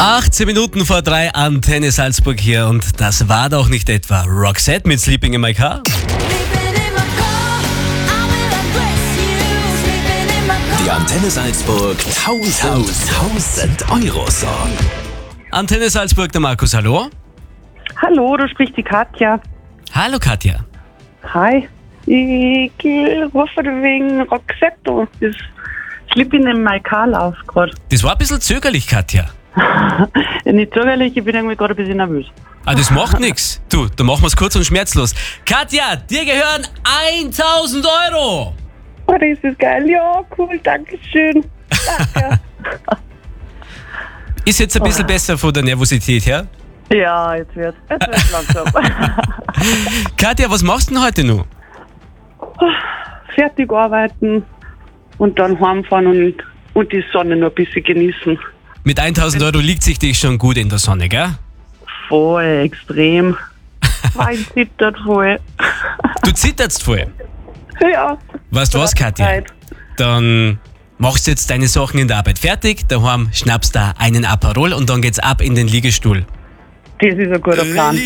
18 Minuten vor 3, Antenne Salzburg hier und das war doch nicht etwa Roxette mit Sleeping in My Car? Die Antenne Salzburg 1000 Euro Song. Antenne Salzburg, der Markus, hallo? Hallo, da spricht die Katja. Hallo Katja. Hi. Ich rufe wegen Roxette. Das Sleeping in My Car läuft gerade. Das war ein bisschen zögerlich, Katja. Nicht zögerlich, ich bin irgendwie gerade ein bisschen nervös. Ah, das macht nichts. Du, dann machen wir es kurz und schmerzlos. Katja, dir gehören 1000 Euro. Oh, das ist geil. Ja, cool, danke schön. Danke. Ist jetzt ein bisschen besser von der Nervosität her. Ja, jetzt wird's langsam. Katja, was machst du denn heute noch? Fertig arbeiten und dann heimfahren und die Sonne noch ein bisschen genießen. Mit 1000 Euro liegt sich dich schon gut in der Sonne, gell? Voll, extrem. Mein zittert voll. Du zitterst voll. Ja. Weißt du was, Katja? Dann machst du jetzt deine Sachen in der Arbeit fertig, daheim schnappst da einen Aperol und dann geht's ab in den Liegestuhl. Das ist ein guter Plan.